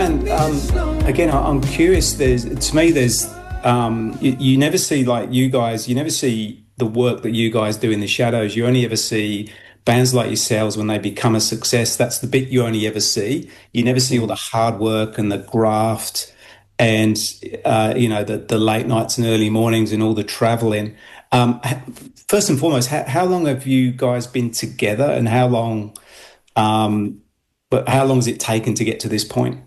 And again, I'm curious. You never see like you guys. You never see the work that you guys do in the shadows. You only ever see bands like yourselves when they become a success. That's the bit you only ever see. You never see all the hard work and the graft, and the late nights and early mornings and all the traveling. First and foremost, how long have you guys been together, and but how long has it taken to get to this point?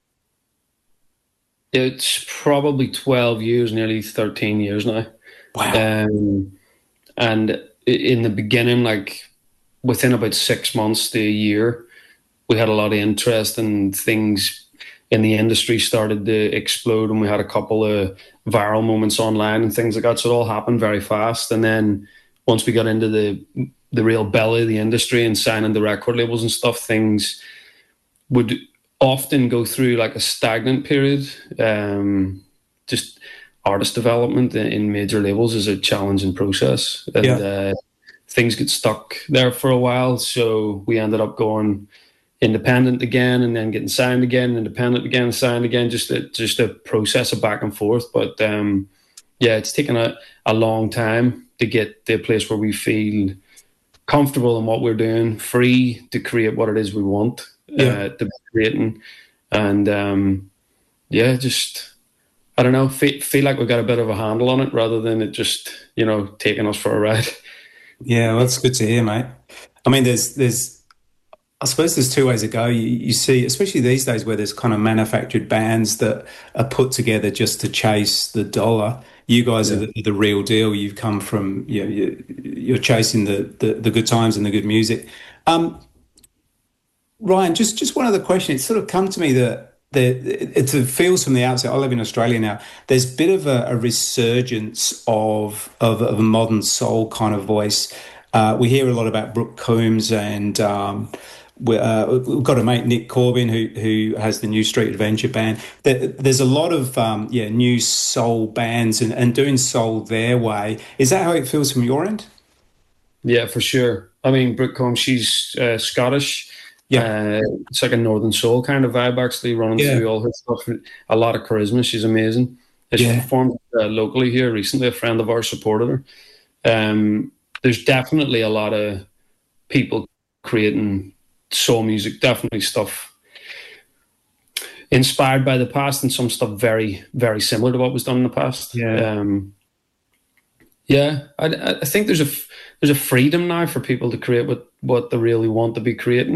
It's probably 12 years, nearly 13 years now. Wow. And in the beginning, like within about 6 months to a year, we had a lot of interest, and things in the industry started to explode, and we had a couple of viral moments online and things like that. So it all happened very fast. And then once we got into the real belly of the industry and signing the record labels and stuff, things would often go through like a stagnant period. Just artist development in major labels is a challenging process, and things get stuck there for a while. So we ended up going independent again, and then getting signed again, independent again, signed again. Just a process of back and forth. But it's taken a long time to get to a place where we feel comfortable in what we're doing, free to create what it is we want to be creating. And just, I don't know, feel like we've got a bit of a handle on it, rather than it just, taking us for a ride. Yeah, well, that's good to hear, mate. I mean, I suppose there's two ways to go. You see, especially these days where there's kind of manufactured bands that are put together just to chase the dollar. You guys are the real deal. You've come from, you're chasing the good times and the good music. Ryan, just one other question. It's sort of come to me that it feels from the outset. I live in Australia now. There's a bit of a resurgence of a modern soul kind of voice. We hear a lot about Brooke Combs, and we've got a mate, Nick Corbin, who has the new Street Adventure band. There's a lot of new soul bands and doing soul their way. Is that how it feels from your end? Yeah, for sure. I mean, Brooke Combs, she's Scottish. Yeah, it's like a Northern Soul kind of vibe, actually, running through all her stuff. A lot of charisma. She's amazing. She performed locally here recently. A friend of ours supported her. There's definitely a lot of people creating soul music, definitely stuff inspired by the past, and some stuff very, very similar to what was done in the past. I think there's a freedom now for people to create what they really want to be creating.